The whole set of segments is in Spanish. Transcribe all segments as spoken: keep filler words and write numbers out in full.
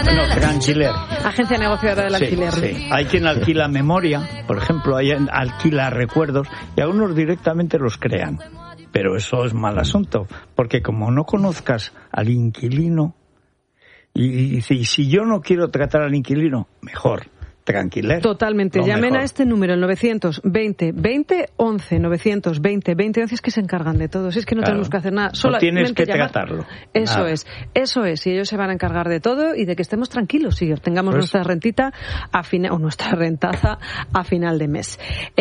No, tranquiler. Agencia negociadora del sí, alquiler. Sí. Hay quien alquila memoria, por ejemplo, hay quien alquila recuerdos y algunos directamente los crean. Pero eso es mal asunto, porque como no conozcas al inquilino, y, y, y si yo no quiero tratar al inquilino, mejor. Tranquiler. Totalmente. No, Llamen mejor. a este número, el novecientos veinte veinte once, novecientos veinte veinte once, es que se encargan de todo, si es que no claro. tenemos que hacer nada. No tienes que llamar. tratarlo. Eso nada. es, eso es, y ellos se van a encargar de todo y de que estemos tranquilos y obtengamos pues... nuestra rentita a final, o nuestra rentaza a final de mes.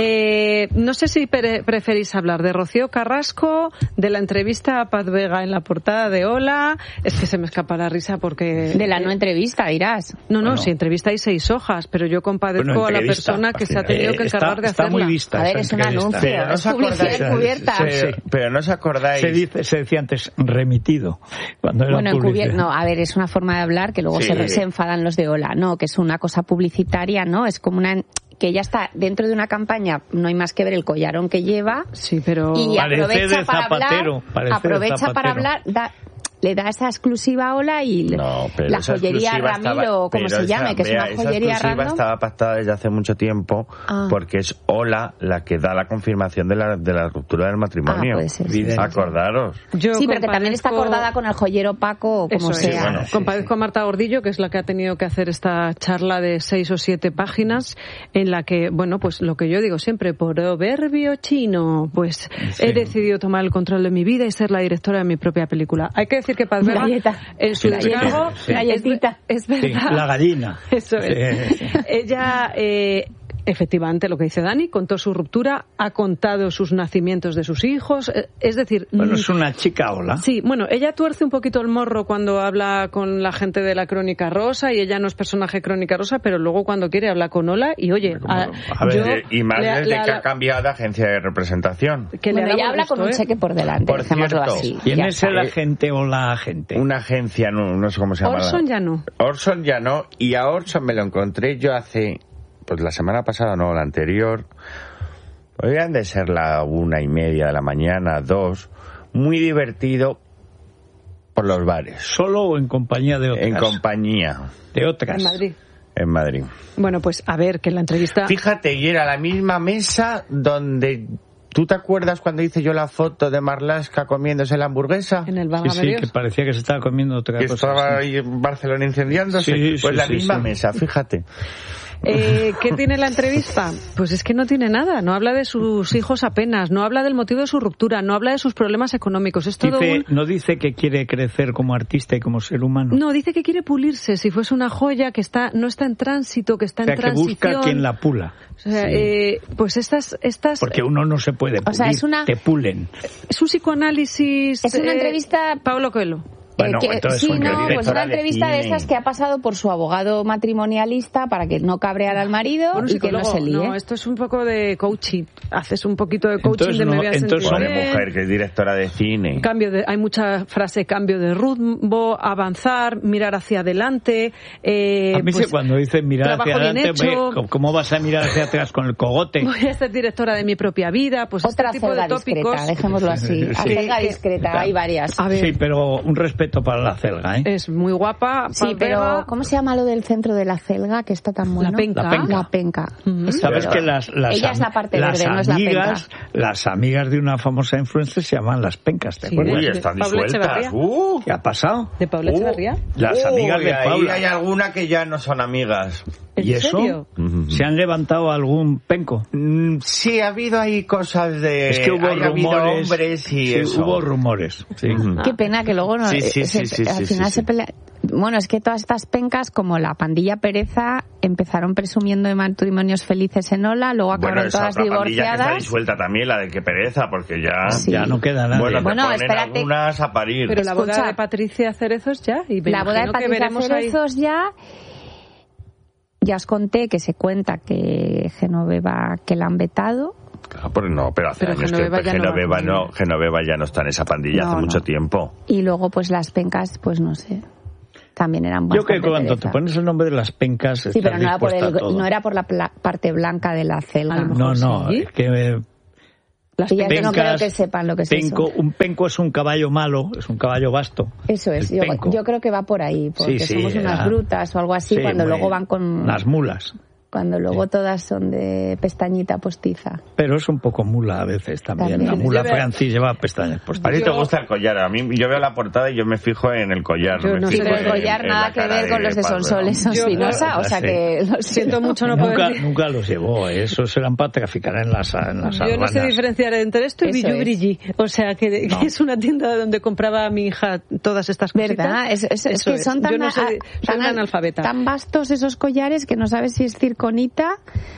Eh, no sé si pre- preferís hablar de Rocío Carrasco, de la entrevista a Paz Vega en la portada de Hola, es que se me escapa la risa porque... De la no entrevista, dirás. No, no, bueno. si entrevista hay seis hojas, pero yo compadezco bueno, a la persona que se ha tenido que encargar está, de hacerla. Está muy vista. A ver, es un anuncio, pero no es publicidad encubierta. Se, se, pero no os acordáis. Se, dice, se decía antes remitido. Cuando era bueno, encubierto. No, a ver, es una forma de hablar que luego sí. se, se enfadan los de Hola. No, que es una cosa publicitaria, ¿no? Es como una... que ya está dentro de una campaña, no hay más que ver el collarón que lleva. Sí, pero... Y parece aprovecha de para zapatero, hablar. Aprovecha zapatero. para hablar... Da, le da esa exclusiva a Hola y no, la joyería Ramiro, estaba, como se llame, que vea, es una joyería esa random. Estaba pactada desde hace mucho tiempo ah. porque es Hola la que da la confirmación de la, de la ruptura del matrimonio. Ah, puede ser, sí, acordaros. Yo sí, pero que también está acordada con el joyero Paco o como Eso sea. Es. Bueno, sí, compadezco sí. a Marta Gordillo, que es la que ha tenido que hacer esta charla de seis o siete páginas en la que, bueno, pues lo que yo digo siempre, proverbio chino, pues sí. he decidido tomar el control de mi vida y ser la directora de mi propia película. Hay que decir que Paz Vega en su descargo sí. galletita. Es, es verdad. Sí, la gallina. Eso es. Sí. Ella... Eh, efectivamente, lo que dice Dani, contó su ruptura, ha contado sus nacimientos de sus hijos, es decir... Bueno, es una chica Hola. Sí, bueno, ella tuerce un poquito el morro cuando habla con la gente de la Crónica Rosa y ella no es personaje Crónica Rosa, pero luego cuando quiere habla con Hola y oye... A, a ver, yo, y más le, desde le, que ha cambiado de agencia de representación. Que bueno, ella habla gusto, con un ¿eh? cheque por delante, por cierto, así. ¿Quién es el agente o la agente? Una agencia, no, no sé cómo se llama. Orson ya no. Orson ya no, y a Orson me lo encontré yo hace... Pues la semana pasada, no, la anterior, podrían de ser la una y media de la mañana, dos, muy divertido por los bares. ¿Solo o en compañía de otras? En compañía. De otras. En Madrid. En Madrid. Bueno, pues a ver, que la entrevista... Fíjate, y era la misma mesa donde... ¿Tú te acuerdas cuando hice yo la foto de Marlaska comiéndose la hamburguesa? En el bar Sí, sí, que parecía que se estaba comiendo otra que cosa. Que estaba sí. ahí en Barcelona incendiándose. Sí, pues sí, la sí, misma sí. mesa, fíjate. Eh, ¿Qué tiene la entrevista? Pues es que no tiene nada, no habla de sus hijos apenas, no habla del motivo de su ruptura, no habla de sus problemas económicos. Es todo dice, un... No dice que quiere crecer como artista y como ser humano. No, dice que quiere pulirse, si fuese una joya que está no está en tránsito, que está o sea, en transición. que busca quien la pula. O sea, sí. eh, pues estas, estas... Porque uno no se puede pulir, o sea, es una... te pulen. Es un psicoanálisis... Es una eh, entrevista... Pablo Coelho. Bueno, eh, que, entonces sí, una no, pues una entrevista de, de esas que ha pasado por su abogado matrimonialista para que no cabreara al marido bueno, y que no se líe. No, esto es un poco de coaching. Haces un poquito de coaching entonces de no, me voy a entonces sentir Pobre mujer que es directora de cine. Cambio de, hay mucha frase cambio de rumbo, avanzar, mirar hacia adelante. Eh, a mí pues, sí, cuando dices mirar hacia adelante, ve, ¿cómo vas a mirar hacia atrás con el cogote? Voy a ser directora de mi propia vida. Pues otra este tipo de tópicos. Discreta, dejémoslo así. Sí. Acelga discreta, claro. Hay varias. A ver. Sí, pero un respeto para la celga, ¿eh? Es muy guapa. Sí, pero ¿cómo se llama lo del centro de la celga que está tan bueno? La penca. La penca. La penca. Uh-huh. Sabes pero que las, las, ella es la parte las verde, no es la amigas, penca. las amigas de una famosa influencer se llaman las pencas, ¿te Sí, acuerdas? Uy, de- están de Pablo disueltas. Echeverría. Uh, ¿Qué ha pasado? ¿De Paula uh, Echeverría? Las amigas de Uy, ahí Paula. hay alguna que ya no son amigas. ¿En ¿Y eso? serio? ¿Se han levantado algún penco? Mm, sí, ha habido ahí cosas de... Es que hubo ha habido rumores. hombres y sí, eso. hubo rumores. Sí. Ujú. Qué pena que luego no... Sí, sí, eh, sí, se- sí, al sí, final sí, se sí. pelea... Bueno, es que todas estas pencas, como la pandilla Pereza, empezaron presumiendo de matrimonios felices en Ola, luego Bueno, acabaron esa todas otra pandilla que está divorciadas. disuelta también, la de que pereza, porque ya... Sí. Ya no queda nada. Bueno, te Bueno, ponen espérate. algunas a parir. Pero la boda Escucha. de Patricia Cerezos ya. Y me La boda de imagino que Patricia veremos ahí- Cerezos ya... Ya os conté que se cuenta que Genoveva, que la han vetado. Ah, pero no, pero hace Pero años Genoveva que ya no va Genoveva con no, ella. Genoveva ya no está en esa pandilla No, hace no. mucho tiempo. Y luego, pues las pencas, pues no sé. También eran Yo que bastante cuando te pereza. pones el nombre de las pencas Sí, estás pero no era, por dispuesta el, a todo. no era por la pla- parte blanca de la celga. A lo No, mejor no, sí. es que... eh, Las y ya pencas, no creo que sepan lo que es penco, eso. Un penco es un caballo malo, es un caballo vasto. Eso es, yo, yo creo que va por ahí, porque sí, sí, somos unas era... brutas o algo así, sí, cuando muy... luego van con... Las mulas. Cuando luego sí. todas son de pestañita postiza. Pero es un poco mula a veces también. también. La mula Francis lleva pestañas postizas. A ti te gusta el collar. A mí yo veo la portada y yo me fijo en el collar. Yo no sí, sé pero el collar en, nada en que ver con los de Sonsoles o Espinosa, o sea que lo siento mucho no poder... Nunca, nunca los llevó, esos eran para traficar en las, en las Yo arbanas. no sé diferenciar entre esto y Billu Brilli, o sea que, no. que es una tienda donde compraba mi hija todas estas cositas. ¿Verdad? Es, es, es que es. son tan, Yo no sé, tan, soy analfabeta. tan vastos esos collares que no sabes si es circonita.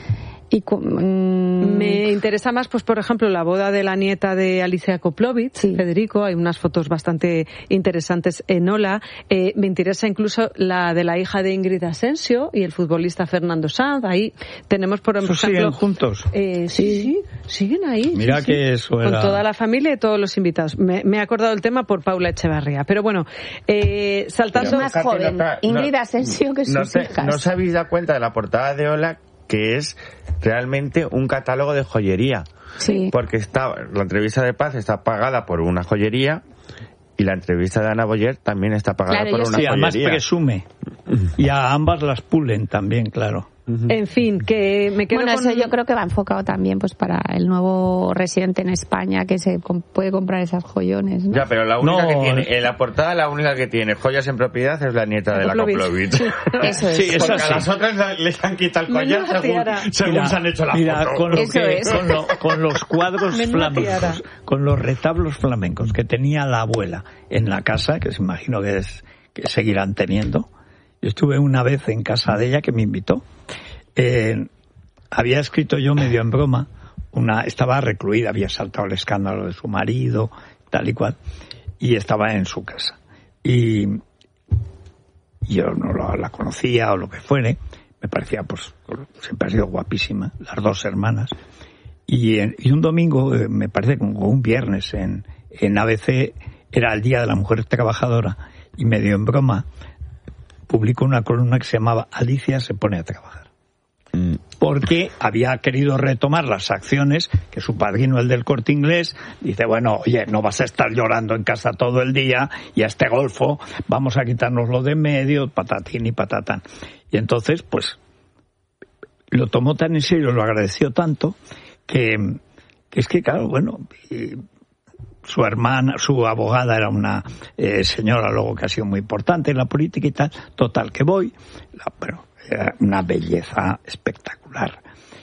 Y mm, me interesa más, pues por ejemplo, la boda de la nieta de Alicia Koplovich, sí. Federico, hay unas fotos bastante interesantes en Hola. Eh, me interesa incluso la de la hija de Ingrid Asensio y el futbolista Fernando Sanz. Ahí tenemos, por ejemplo... ¿Siguen juntos? Eh, sí, sí, siguen ahí. Mira sí, que sí. eso era... Con toda la familia y todos los invitados. Me, me he acordado del tema por Paula Echevarría. Pero bueno, eh, saltando... Es más joven, no, Ingrid Asensio, que sus no te, hijas. ¿No os habéis dado cuenta de la portada de Hola, que es realmente un catálogo de joyería? Sí. Porque está, la entrevista de Paz está pagada por una joyería y la entrevista de Ana Boyer también está pagada claro, por una sí, joyería. Además presume. Y a ambas las pulen también, claro. Uh-huh. En fin, que me quedo bueno, con... eso yo creo que va enfocado también pues para el nuevo residente en España que se puede comprar esas joyones, ¿no? Ya, pero la única no, que tiene, en la portada la única que tiene joyas en propiedad es la nieta de la Koplovich. Eso es. Sí, eso porque sí. a las otras les han quitado el collar según, según mira, se han hecho la mira, foto. Con, lo eso que, es. con, lo, con los cuadros Menuda flamencos, tiara. con los retablos flamencos que tenía la abuela en la casa, que se imagino que, es, que seguirán teniendo. Yo estuve una vez en casa de ella que me invitó. Eh, había escrito yo medio en broma, una, estaba recluida, había saltado el escándalo de su marido, tal y cual, y estaba en su casa. Y yo no la, la conocía o lo que fuere, me parecía, pues, siempre ha sido guapísima, las dos hermanas. Y, en, y un domingo, eh, me parece como un viernes, en, en A B C, era el Día de la Mujer Trabajadora, y medio en broma, publicó una columna que se llamaba Alicia se pone a trabajar. Porque había querido retomar las acciones que su padrino, el del Corte Inglés, dice, bueno, oye, no vas a estar llorando en casa todo el día y a este golfo vamos a quitárnoslo de en medio, patatín y patatán. Y entonces, pues, lo tomó tan en serio, lo agradeció tanto, que, que es que, claro, bueno, y su hermana, su abogada era una eh, señora luego que ha sido muy importante en la política y tal, total, que voy, la, pero era una belleza espectacular.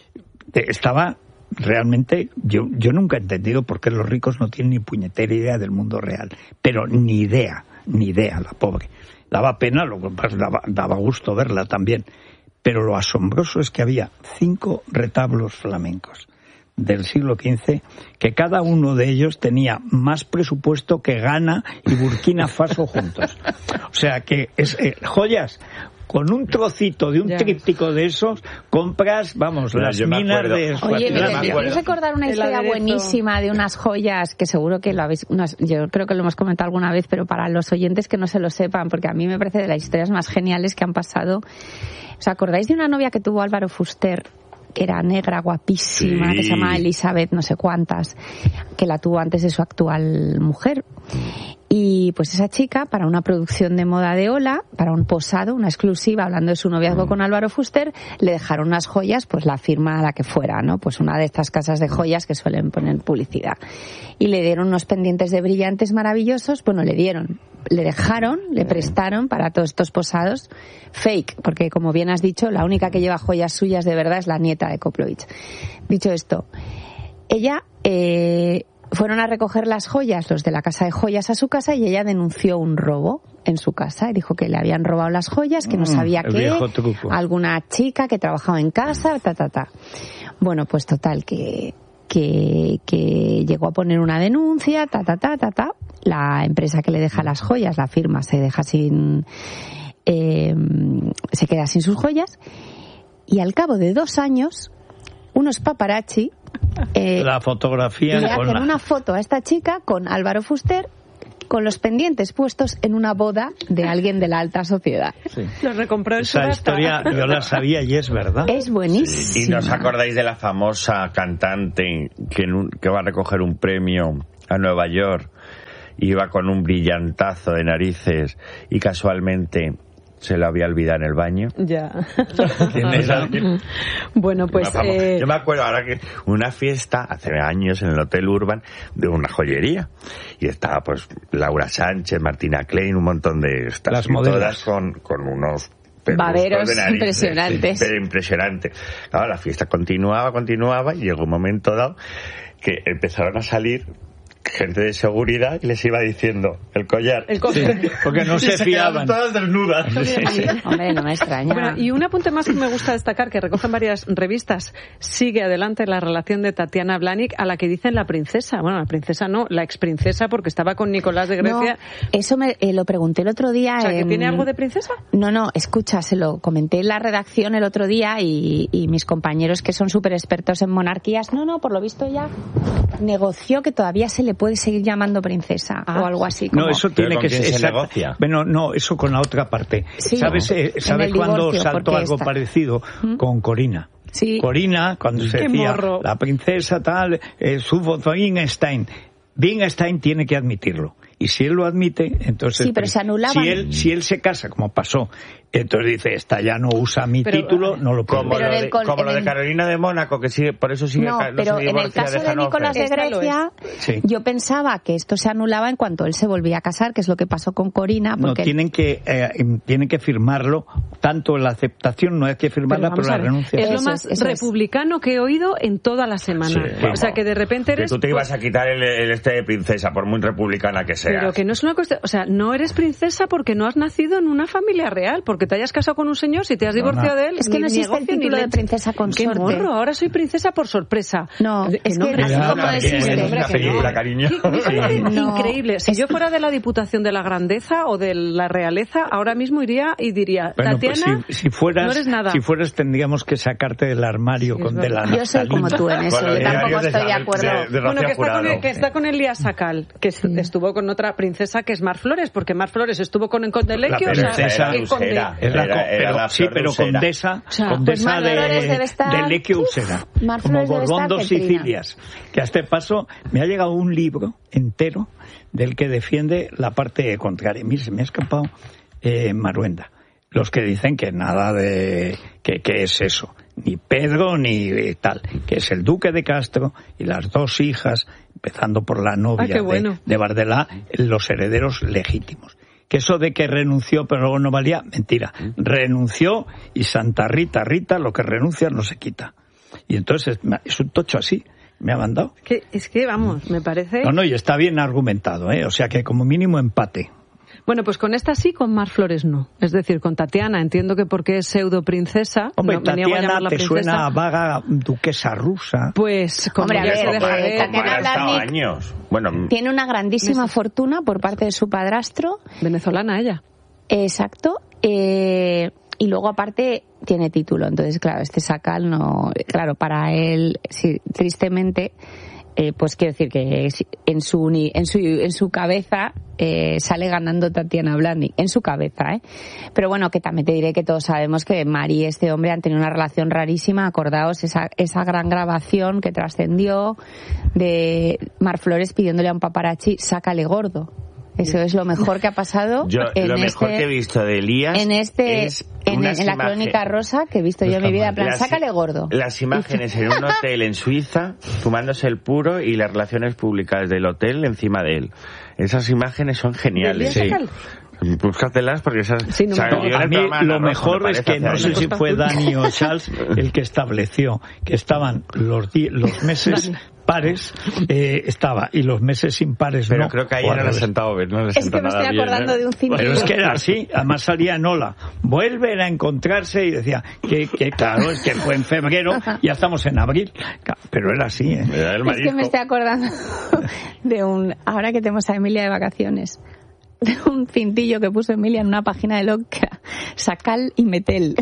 Estaba realmente, yo, yo nunca he entendido por qué los ricos no tienen ni puñetera idea del mundo real, pero ni idea, ni idea, la pobre. Daba pena, lo, daba, daba gusto verla también, pero lo asombroso es que había cinco retablos flamencos del siglo quince, que cada uno de ellos tenía más presupuesto que Ghana y Burkina Faso juntos. O sea que es eh, joyas. Con un trocito de un ya. tríptico de esos, compras, vamos, no, las minas de... Oye, me ¿quieres recordar una historia aderezo. buenísima de unas joyas que seguro que lo habéis... Unas, yo creo que lo hemos comentado alguna vez, pero para los oyentes que no se lo sepan, porque a mí me parece de las historias más geniales que han pasado. ¿Os acordáis de una novia que tuvo Álvaro Fuster, que era negra, guapísima, sí. que se llamaba Elizabeth no sé cuántas, que la tuvo antes de su actual mujer? Y pues esa chica, para una producción de moda de Hola, para un posado, una exclusiva, hablando de su noviazgo con Álvaro Fuster, le dejaron unas joyas, pues la firma a la que fuera, ¿no? Pues una de estas casas de joyas que suelen poner publicidad. Y le dieron unos pendientes de brillantes maravillosos, bueno, le dieron, le dejaron, le prestaron para todos estos posados, fake, porque como bien has dicho, la única que lleva joyas suyas de verdad es la nieta de Koplovich. Dicho esto, ella... Eh, fueron a recoger las joyas, los de la casa de joyas, a su casa, y ella denunció un robo en su casa y dijo que le habían robado las joyas, que no sabía mm, qué, alguna chica que trabajaba en casa, ta, ta, ta. Bueno, pues total, que, que, que llegó a poner una denuncia, ta, ta, ta, ta, ta. La empresa que le deja las joyas, la firma, se deja sin, eh, se queda sin sus joyas, y al cabo de dos años, unos paparazzi Eh, la fotografía le con hacen la... una foto a esta chica con Álvaro Fuster con los pendientes puestos en una boda de alguien de la alta sociedad. Sí. Los recompró en Esa subasta. historia yo la sabía y es verdad. Es buenísimo. Sí. ¿Y no os acordáis de la famosa cantante que, en un, que va a recoger un premio a Nueva York? Iba con un brillantazo de narices y casualmente se lo había olvidado en el baño. Ya. ¿Quién era? Bueno, pues... Una famo- Eh... Yo me acuerdo ahora que una fiesta hace años en el Hotel Urban de una joyería y estaba pues Laura Sánchez, Martina Klein, un montón de estas, Las y modelos. todas con, con unos peluscos Baberos de narices, impresionantes. sí, pero impresionante. Claro, la fiesta continuaba, continuaba y llegó un momento dado que empezaron a salir gente de seguridad y les iba diciendo el collar. El co- Sí, porque no se se fiaban. quedaban todas desnudas. Hombre, no me extraña. Bueno, y un apunte más que me gusta destacar, que recogen varias revistas, sigue adelante la relación de Tatiana Blanick, a la que dicen la princesa. Bueno, la princesa no, la exprincesa, porque estaba con Nicolás de Grecia. No, eso me eh, lo pregunté el otro día. O sea, ¿que en... tiene algo de princesa? No, no, escucha, se lo comenté en la redacción el otro día y, y mis compañeros que son súper expertos en monarquías, no, no, por lo visto ya negoció que todavía se le puede seguir llamando princesa Ah. o algo así. Como... No, eso tiene ¿Con que quién ser. se exact- negocia? Bueno, no, eso con la otra parte. Sí, ¿Sabes, eh, en ¿sabes el cuándo divorcio, saltó porque algo está- parecido? ¿Mm? Con Corina. Sí. Corina, cuando se Qué decía morro. la princesa tal, eh, su voto Wittgenstein. Wittgenstein tiene que admitirlo. Y si él lo admite, entonces... Sí, pero se anulaban. Si él, si él se casa, como pasó, entonces dice, esta ya no usa mi Pero, título, no lo puedo. Como, Pero lo en el de, col- como en lo de el- Carolina de Mónaco, que sigue, por eso sigue No, ca- no pero se en el divorcia caso de Hannover. Nicolás de Esta lo Grecia, Sí. yo pensaba que esto se anulaba en cuanto él se volvía a casar, que es lo que pasó con Corina. No, Porque tienen que, eh, tienen que firmarlo, tanto la aceptación, no hay que firmarla, pero, vamos la a ver, renuncia. es lo Eso más es, eso es. republicano que he oído en toda la semana. Sí, o vamos. sea, que de repente Que eres... tú te ibas a quitar el, el este de princesa, por muy republicana que seas. Pero que no es una cuestión... O sea, no eres princesa porque no has nacido en una familia real, porque te hayas casado con un señor, si te has divorciado no. de él... Es que ni no existe el negocio, ni título de leche. princesa consorte. ¡Qué morro! Ahora soy princesa por sorpresa. No, es que hombre, así no, como no, existe. que- Es hombre, una que no. película, cariño. Me parece No. increíble. Si Es- yo fuera de la Diputación de la Grandeza o de la Realeza, ahora mismo iría y diría, Bueno, pues Tatiana, si, si fueras, no eres nada. si fueras tendríamos que sacarte del armario Sí, con es de la verdad. Yo soy como tú en eso, Con los yo tampoco diarios de estoy de Isabel- acuerdo. de- de Bueno, Rocío que está, con Jurado. el, que está con Elías Sacal, que es- estuvo con otra princesa que es Mar Flores, porque Mar Flores estuvo con el conde Lequio. La o sea, princesa ¿qué conde? Usera. Es la Era- co- era pero, la sí, flor pero dulcera. condesa, O sea, condesa pues Mar Flores debe de, estar- de Lequio Uf, Usera, Mar como Flores debe estar Borbón dos Cetrina. Sicilias. Que a este paso me ha llegado un libro entero del que defiende la parte contraria. Mire, se me ha escapado eh, Maruenda. Los que dicen que nada de... que, que es eso. Ni Pedro ni tal. Que es el duque de Castro y las dos hijas, empezando por la novia Ah, qué bueno. de, de Bardelá, los herederos legítimos. Que eso de que renunció pero luego no valía, mentira. Renunció y Santa Rita, Rita, lo que renuncia no se quita. Y entonces es un tocho así, me ha mandado. Que, es que, vamos, me parece... No, no, y está bien argumentado, ¿eh? O sea que como mínimo empate. Bueno, pues con esta sí, con Mar Flores no. Es decir, con Tatiana, entiendo que porque es pseudo princesa, Hombre, no, me niego a Tatiana llamarla te princesa. suena a vaga duquesa rusa. Pues, como Hombre, a ya ver, se deja eh, ver- Tatiana Bueno, ha estado Blahnik años. Bueno, Tiene una grandísima fortuna por parte de su padrastro. venezolana ella. Exacto. Eh, y luego aparte tiene título. Entonces, claro, este Sacal no... Claro, para él, sí, tristemente... Eh, pues quiero decir que en su uni- en su en su cabeza eh, sale ganando Tatiana Blahnik, en su cabeza, ¿eh? Pero bueno, que también te diré que todos sabemos que Mari y este hombre han tenido una relación rarísima. Acordaos esa esa gran grabación que trascendió de Mar Flores pidiéndole a un paparazzi, sácale gordo. Eso es lo mejor que ha pasado yo en lo este, mejor que he visto de Elías en este es en, unas en la imágenes- crónica rosa que he visto yo en mi vida, en plan, Las- sácale gordo. Las imágenes en un hotel en Suiza, fumándose el puro y las relaciones públicas del hotel encima de él. Esas imágenes son geniales. ¿De Elías Sacal? Búscatelas porque esas... Sí, no me salió acuerdo. en A el mí programa lo Ana Rosa, mejor me es parece, que no hace sé años. si fue Dani o Charles el que estableció que estaban los, di- los meses pares, eh, estaba, y los meses impares Pero no. creo que ahí o al no le revés. sentado bien, no le Es que sentó me nada estoy bien, acordando ¿eh? de un cine. Pero es que era así, además salía Nola, vuelven a encontrarse y decía que, que claro, es que fue en febrero, ya estamos en abril, pero era así, ¿eh? Era el Es que marisco. me estoy acordando de un... Ahora que tenemos a Emilia de vacaciones, de un cintillo que puso Emilia en una página de blog que era Sacal y Metel.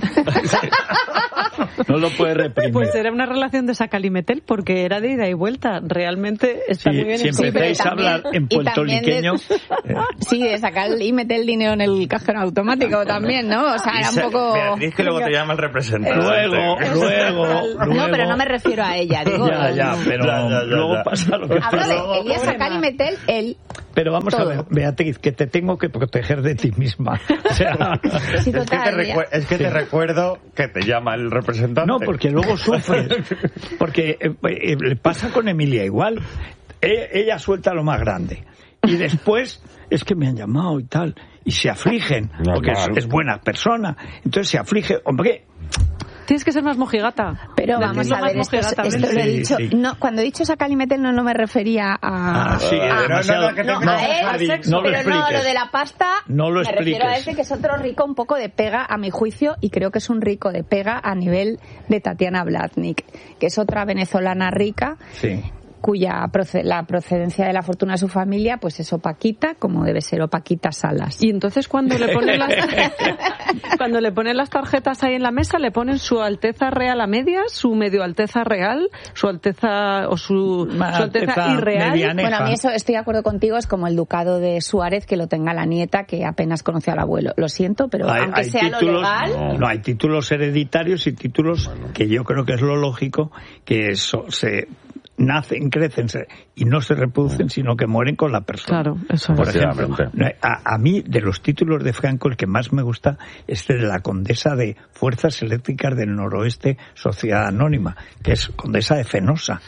No lo puede reprimir. Pues era una relación de Sacal y Metel porque era de ida y vuelta. Realmente está sí, muy bien. Si empezáis a hablar en puertorriqueño... De, sí, de Sacal y Metel dinero en el cajero automático también, ¿no? O sea, era un poco... Beatriz, que luego te llama el representante. Luego, luego, luego... No, pero no me refiero a ella, digo... Ya, ya, pero ya, ya, ya, luego ya. pasa lo que Hablo pasa. de Elías Sacal y Metel, él... Pero vamos todo. a ver, Beatriz, que te tengo que proteger de ti misma. O sea, sí, es, que total, te recu- es que sí. te recuerdo que te llama el representante. No, porque luego sufres. Porque eh, eh, le pasa con Emilia igual. E- ella suelta lo más grande. Y después es que me han llamado y tal. Y se afligen. Normal. Porque es, es buena persona. Entonces se aflige. Hombre, Tienes que ser más mojigata. Pero vamos Decirlo a más ver, esto, mojigata, esto ¿ves? lo he Sí, dicho. sí. No, cuando he dicho Sacal y Metel no, no me refería a... Ah, sí, a- demasiado. no, no, que te No, No, a él, Javi, sexo, no lo pero no, expliques. lo de la pasta, No lo me refiero a expliques. ese que es otro rico un poco de pega, a mi juicio, y creo que es un rico de pega a nivel de Tatiana Blatnik, que es otra venezolana rica, sí. cuya proce- la procedencia de la fortuna de su familia pues es opaquita, como debe ser opaquita Salas. Y entonces cuando le ponen las cuando le ponen las tarjetas ahí en la mesa, le ponen su Alteza Real a medias, su Medio Alteza Real, su Alteza o su, su Alteza Alteza Irreal. mediana. Bueno, a mí eso estoy de acuerdo contigo, es como el ducado de Suárez que lo tenga la nieta que apenas conoce al abuelo. Lo siento, pero Hay, aunque hay sea títulos, lo legal... no. no, hay títulos hereditarios y títulos que yo creo que es lo lógico, que eso se nacen, crecen se, y no se reproducen, sino que mueren con la persona. Claro, eso Por es. ejemplo, a, a mí, de los títulos de Franco, el que más me gusta es el de la condesa de Fuerzas Eléctricas del Noroeste, Sociedad Anónima, que es condesa de Fenosa.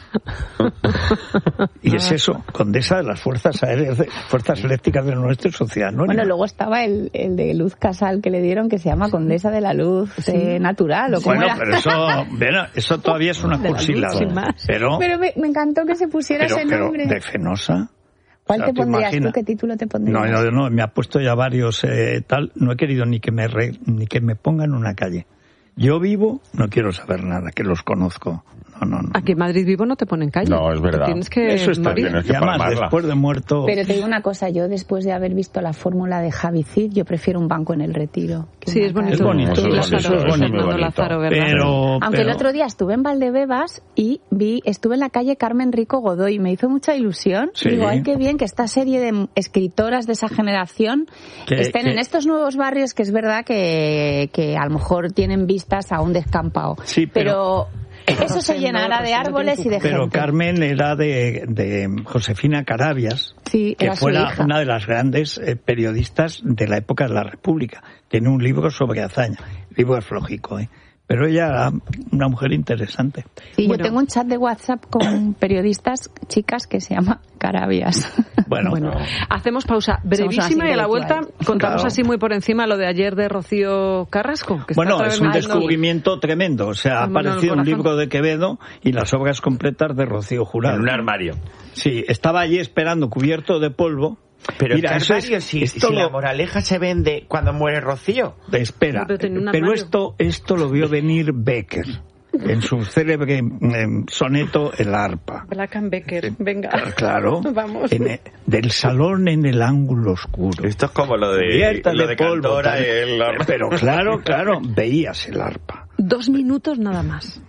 Y es eso, condesa de las Fuerzas Aéreas, de, Fuerzas Eléctricas del Noroeste, Sociedad Anónima. Bueno, luego estaba el, el de Luz Casal que le dieron, que se llama Condesa de la Luz eh, Natural. ¿O cómo Bueno, era? pero eso, bueno, eso todavía es una De la luz, cursilada. sin más. Pero, Pero me, me encantó que se pusiera pero, ese pero nombre. de Fenosa. ¿Cuál o sea, te pondrías imaginas? tú? ¿Qué título te pondrías? No, no, no, me ha puesto ya varios eh, tal. No he querido ni que me re, ni que me pongan una calle. Yo vivo, no quiero saber nada, que los conozco. No, no, no. Aquí en Madrid vivo no te ponen calle. No, es verdad. Te tienes que Eso está morir. bien. Tienes que Y además, palmarla. después de muerto... Pero te digo una cosa, yo después de haber visto la fórmula de Javi Cid, yo prefiero un banco en el Retiro. que Sí, una es bonito. Es bonito, Tú, es Lázaro, bonito, es bonito, Fernando bonito. Lázaro, ¿verdad? Pero, Aunque pero- el otro día estuve en Valdebebas y vi, estuve en la calle Carmen Rico Godoy, me hizo mucha ilusión. Sí. Digo, ay, qué bien que esta serie de escritoras de esa generación Que- estén que- en estos nuevos barrios, que es verdad que, que a lo mejor tienen vistas a un descampado. Sí, pero- eso se llenará de árboles y de Pero gente. Carmen era de, de Josefina Carabias, Sí, que era su fuera hija. una de las grandes eh, periodistas de la época de la República. Tiene un libro sobre hazaña. El libro es flojico, ¿eh? Pero ella era una mujer interesante. Sí, Bueno. yo tengo un chat de WhatsApp con periodistas chicas que se llama Carabias. Bueno, Bueno, hacemos pausa brevísima así y a la vuelta intelectuales. contamos Claro. así muy por encima lo de ayer de Rocío Carrasco. Que está bueno, otra es vez un metiendo- descubrimiento tremendo. O sea, ha Ah, Manuel aparecido un Corazón. libro de Quevedo y las obras completas de Rocío Jurado. En un armario. Sí, estaba allí esperando, cubierto de polvo. Pero Mira, ¿qué eso armario? es, si, esto si lo- la moraleja se vende cuando muere Rocío. Espera, No, pero tenía un pero armario. esto, esto lo vio venir Becker en su célebre em, soneto El arpa. Black and Becker, venga. Claro, Vamos. en el- del salón en el ángulo oscuro. Esto es como lo de, Cubierta lo de de polvo, Cantora, tal. el- Pero claro, claro, veías el arpa. Dos minutos nada más.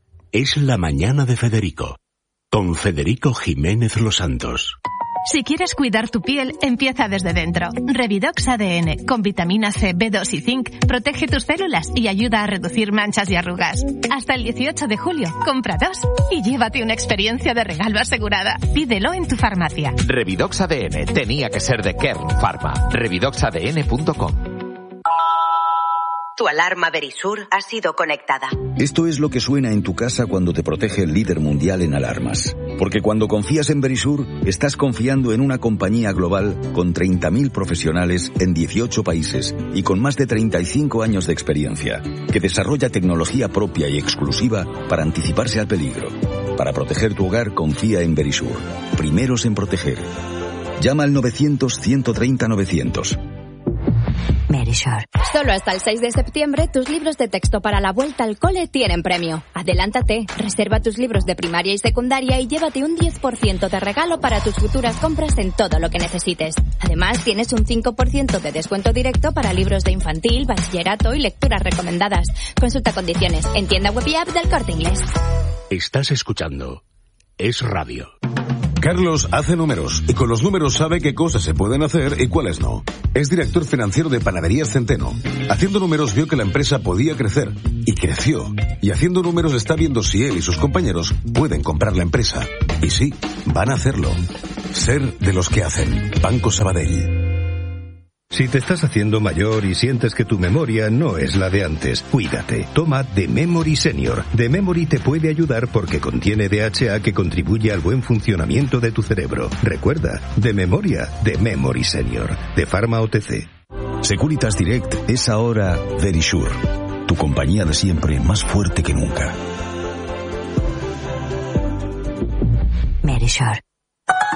Es la mañana de Federico, con Federico Jiménez Los Santos. Si quieres cuidar tu piel, empieza desde dentro. Revidox A D N, con vitamina C, B dos y zinc, protege tus células y ayuda a reducir manchas y arrugas. Hasta el dieciocho de julio, compra dos y llévate una experiencia de regalo asegurada. Pídelo en tu farmacia. Revidox A D N tenía que ser de Kern Pharma. revidox a d n punto com. Tu alarma Verisur ha sido conectada. Esto es lo que suena en tu casa cuando te protege el líder mundial en alarmas. Porque cuando confías en Verisur, estás confiando en una compañía global con treinta mil profesionales en dieciocho países y con más de treinta y cinco años de experiencia, que desarrolla tecnología propia y exclusiva para anticiparse al peligro. Para proteger tu hogar, confía en Verisur. Primeros en proteger. Llama al novecientos, ciento treinta, novecientos. Merisure. Solo hasta el seis de septiembre, tus libros de texto para la vuelta al cole tienen premio. Adelántate, reserva tus libros de primaria y secundaria y llévate un diez por ciento de regalo para tus futuras compras en todo lo que necesites. Además, tienes un cinco por ciento de descuento directo para libros de infantil, bachillerato y lecturas recomendadas. Consulta condiciones en tienda web y app del Corte Inglés. Estás escuchando Es Radio. Carlos hace números y con los números sabe qué cosas se pueden hacer y cuáles no. Es director financiero de Panaderías Centeno. Haciendo números vio que la empresa podía crecer y creció. Y haciendo números está viendo si él y sus compañeros pueden comprar la empresa. Y sí, van a hacerlo. Ser de los que hacen. Banco Sabadell. Si te estás haciendo mayor y sientes que tu memoria no es la de antes, cuídate. Toma The Memory Senior. The Memory te puede ayudar porque contiene D H A que contribuye al buen funcionamiento de tu cerebro. Recuerda, de memoria, The Memory Senior. De Pharma O T C. Securitas Direct es ahora Verisure. Tu compañía de siempre más fuerte que nunca. Merisure.